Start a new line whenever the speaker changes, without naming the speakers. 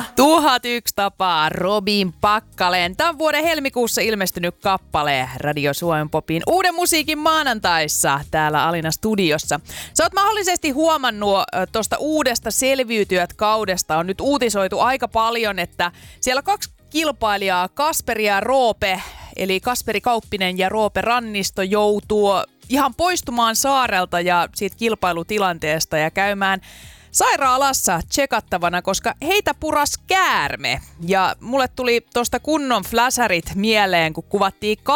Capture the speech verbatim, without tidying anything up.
Tuhat yksi tapaa Robin Pakkaleen. Tämän vuoden helmikuussa ilmestynyt kappale Radio Suomen Popin uuden musiikin maanantaissa täällä Alina studiossa. Sä oot mahdollisesti huomannut tuosta uudesta Selviytyjät-kaudesta on nyt uutisoitu aika paljon, että siellä kaksi kilpailijaa, Kasperi ja Roope, eli Kasperi Kauppinen ja Roope Rannisto joutuu ihan poistumaan saarelta ja siitä kilpailutilanteesta ja käymään sairaalassa tsekattavana, koska heitä puras käärme. Ja mulle tuli tosta kunnon fläsärit mieleen, kun kuvattiin